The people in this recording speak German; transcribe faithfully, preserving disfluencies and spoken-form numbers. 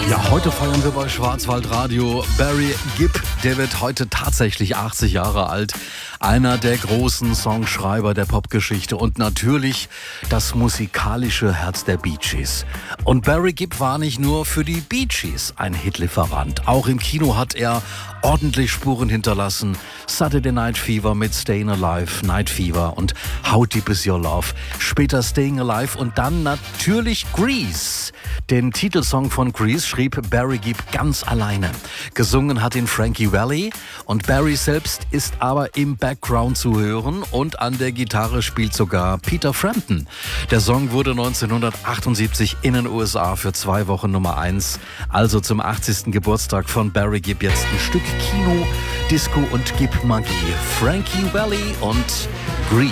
Ja, heute feiern wir bei Schwarzwaldradio Barry Gibb. Der wird heute tatsächlich achtzig Jahre alt. Einer der großen Songschreiber der Popgeschichte und natürlich das musikalische Herz der Bee Gees. Und Barry Gibb war nicht nur für die Bee Gees ein Hitlieferant. Auch im Kino hat er ordentlich Spuren hinterlassen. Saturday Night Fever mit Staying Alive, Night Fever und How Deep Is Your Love. Später Staying Alive und dann natürlich Grease. Den Titelsong von Grease schrieb Barry Gibb ganz alleine. Gesungen hat ihn Frankie Valli und Barry selbst ist aber im Background zu hören und an der Gitarre spielt sogar Peter Frampton. Der Song wurde neunzehnhundertachtundsiebzig in den U S A für zwei Wochen Nummer eins. Also zum achtzigsten Geburtstag von Barry Gibb jetzt ein Stück Kino, Disco und Gibb-Magie. Frankie Valli und Grease.